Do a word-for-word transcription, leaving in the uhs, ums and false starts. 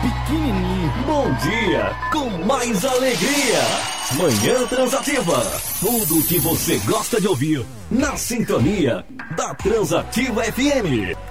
pequenininho. Bom dia, com mais alegria. Manhã Transativa. Tudo o que você gosta de ouvir na sintonia da Transativa F M.